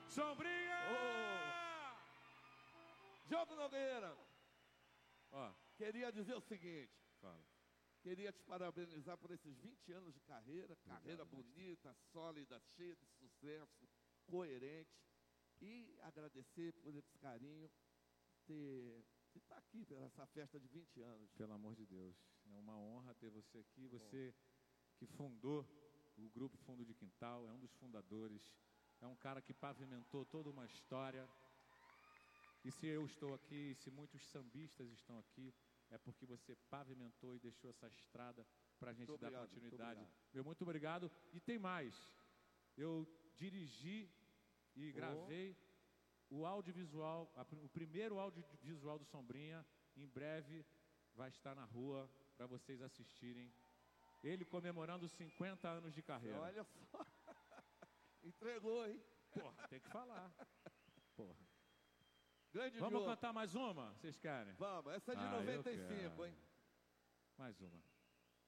Sombrinha! Diogo Nogueira, Ó, queria dizer o seguinte. fala. Queria te parabenizar por esses 20 anos de carreira. Carreira mestre. bonita, sólida, cheia de sucesso, coerente. E agradecer por esse carinho de estar aqui pela essa festa de 20 anos. Pelo amor de Deus, é uma honra ter você aqui. Você que fundou o Grupo Fundo de Quintal, é um dos fundadores. É um cara que pavimentou toda uma história. E se eu estou aqui, se muitos sambistas estão aqui, é porque você pavimentou e deixou essa estrada para a gente dar continuidade. Muito obrigado. E tem mais. Eu dirigi e gravei o audiovisual, o primeiro audiovisual do Sombrinha. Em breve vai estar na rua para vocês assistirem. Ele comemorando 50 anos de carreira. Olha só. Entregou, hein? Porra, tem que falar. Porra. Grande Vamos Diogo. cantar mais uma? Vocês querem? Vamos, essa é de eu 95, quero. hein? Mais uma.